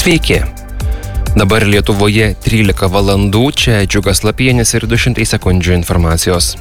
Sveiki. Dabar Lietuvoje 13 valandų, čia Džiugas Lapienis ir 200 sekundžių informacijos.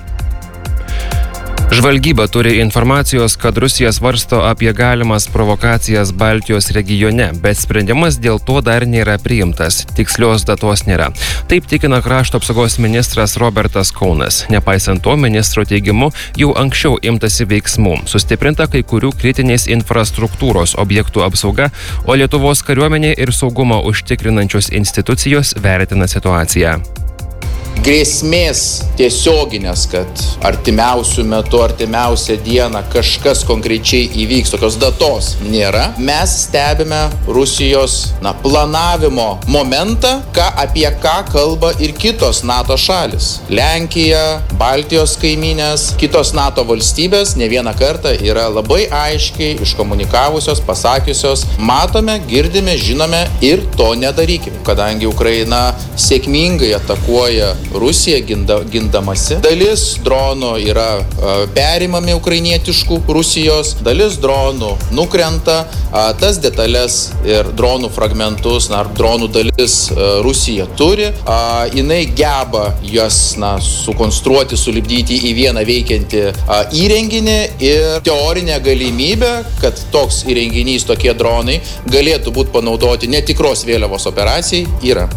Žvalgyba turi informacijos, kad Rusija svarsto apie galimas provokacijas Baltijos regione, bet sprendimas dėl to dar nėra priimtas. Tikslios datos nėra. Taip tikina krašto apsaugos ministras Robertas Kaunas. Nepaisant to, ministro teigimu, jau anksčiau imtasi veiksmų. Sustiprinta kai kurių kritinės infrastruktūros objektų apsauga, o Lietuvos kariuomenė ir saugumą užtikrinančios institucijos vertina situaciją. Grėsmės tiesioginės, kad artimiausių metų, artimiausią dieną kažkas konkrečiai įvyks, tokios datos nėra. Mes stebime Rusijos planavimo momentą, apie ką kalba ir kitos NATO šalis. Lenkija, Baltijos kaimynės, kitos NATO valstybės ne vieną kartą yra labai aiškiai iškomunikavusios, pasakiusios, matome, girdime, žinome ir to nedarykime. Kadangi Ukraina sėkmingai atakuoja Rusija gindamasi. Dalis dronų yra perimami ukrainietiškų Rusijos, dalis dronų nukrenta. Tas detalės ir dronų fragmentus, dronų dalis Rusija turi. Jinai geba jas sukonstruoti, sulipdyti į vieną veikiantį įrenginį ir teorinė galimybė, kad toks įrenginys, tokie dronai galėtų būti panaudoti netikros vėliavos operacijai yra.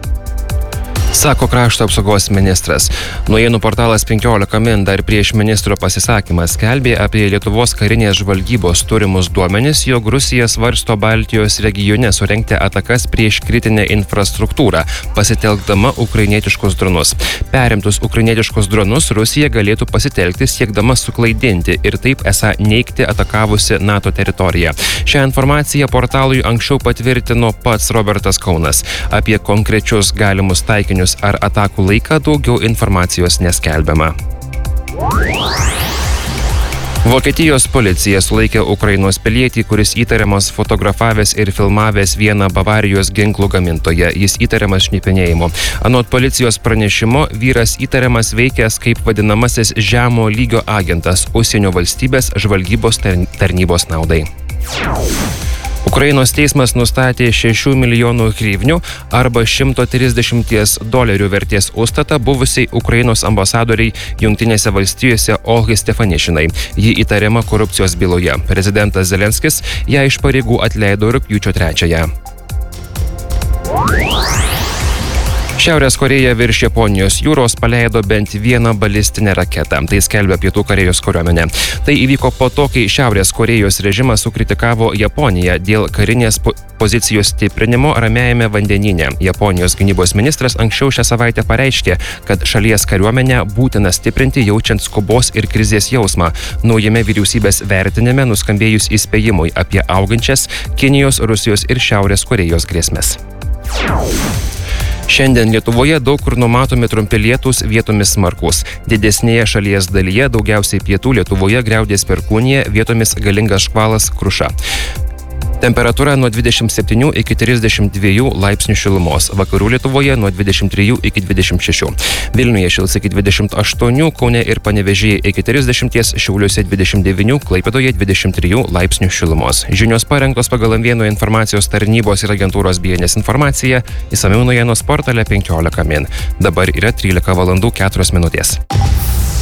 Sako krašto apsaugos ministras. Naujienų portalas 15 min dar prieš ministro pasisakymą skelbė apie Lietuvos karinės žvalgybos turimus duomenis, jog Rusija svarsto Baltijos regione surengti atakas prieš kritinę infrastruktūrą, pasitelkdama ukrainietiškus dronus. Perimtus ukrainietiškus dronus Rusija galėtų pasitelkti siekdama suklaidinti ir taip esą neigti atakavusi NATO teritoriją. Šią informaciją portalui anksčiau patvirtino pats Robertas Kaunas. Apie konkrečius galimus taikinius ar atakų laiką daugiau informacijos neskelbiama. Vokietijos policija sulaikė Ukrainos pilietį, kuris įtariamas fotografavęs ir filmavęs vieną Bavarijos ginklų gamintoją. Jis įtariamas šnipinėjimu. Anot policijos pranešimo, vyras įtariamas veikęs kaip vadinamasis žemo lygio agentas užsienio valstybės žvalgybos tarnybos naudai. Ukrainos teismas nustatė 6 milijonų hryvnių arba $130 vertės užstatą buvusiai Ukrainos ambasadoriai Jungtinėse valstijose Olgai Stefanišinai. Ji įtariama korupcijos byloje. Prezidentas Zelenskis ją iš pareigų atleido rugpjūčio 3. Šiaurės Korėja virš Japonijos jūros paleido bent vieną balistinę raketą. Tai skelbia Pietų Korėjos kariuomenė. Tai įvyko po to, kai Šiaurės Korėjos režimas sukritikavo Japoniją dėl karinės pozicijos stiprinimo Ramiajame vandenyne. Japonijos gynybos ministras anksčiau šią savaitę pareiškė, kad šalies kariuomenę būtina stiprinti jaučiant skubos ir krizės jausmą. Naujame vyriausybės vertinime nuskambėjus įspėjimui apie augančias Kinijos, Rusijos ir Šiaurės Korėjos grėsmes. Šiandien Lietuvoje daug kur numatomi trumpi lietūs, vietomis smarkūs. Didesnėje šalies dalyje, daugiausiai pietų Lietuvoje griaudės perkūnija, vietomis galingas škvalas, kruša. Temperatūra nuo 27 iki 32 laipsnių šilumos. Vakarų Lietuvoje nuo 23 iki 26. Vilniuje šils iki 28, Kaune ir Panevėžyje iki 30, Šiauliuose 29, Klaipėdoje 23 laipsnių šilumos. Žinios parengtos pagal Vieno informacijos tarnybos ir agentūros BNS informaciją. Išsamiau naujienos portale 15 min. Dabar yra 13 valandų 4 minutės.